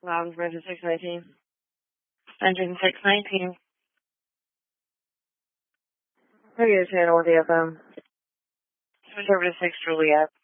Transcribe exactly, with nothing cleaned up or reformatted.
Lounge Bridge six nineteen. Engine six nineteen. Radio channel with the F M. Switch over to six Juliet.